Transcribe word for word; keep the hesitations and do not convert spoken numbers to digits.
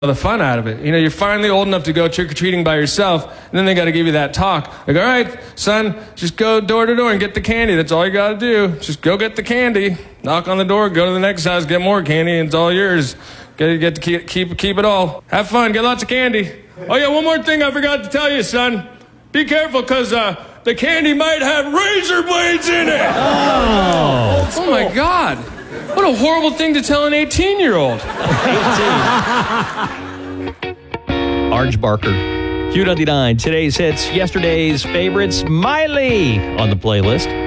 the fun out of it. You know, you're finally old enough to go trick-or-treating by yourself, and then they got to give you that talk. Like, all right, son, just go door to door and get the candy. That's all you got to do. Just go get the candy. Knock on the door, go to the next house, get more candy, and it's all yours. Get, get to keep, keep, keep it all. Have fun, get lots of candy. Oh, yeah, one more thing I forgot to tell you, son. Be careful, because uh, the candy might have razor blades in it. Oh, oh my God. What a horrible thing to tell an eighteen-year-old. eighteen. Arj Barker, Q ninety-nine, today's hits, yesterday's favorites, Miley on the playlist.